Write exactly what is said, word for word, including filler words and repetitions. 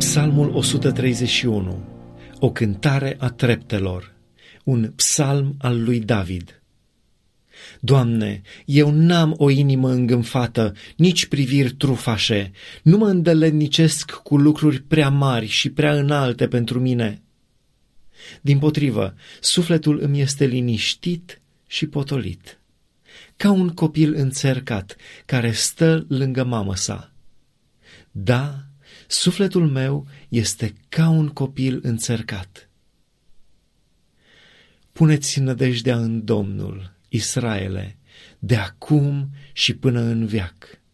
Psalmul o sută treizeci și unu, o cântare a treptelor, un psalm al lui David. Doamne, eu n-am o inimă îngânfată, nici priviri trufașe, nu mă îndeletnicesc cu lucruri prea mari și prea înalte pentru mine. Dimpotrivă, sufletul îmi este liniștit și potolit, ca un copil înțercat care stă lângă mamă sa. Da, sufletul meu este ca un copil înțercat. Puneți nădejdea în Domnul, Israele, de acum și până în veac.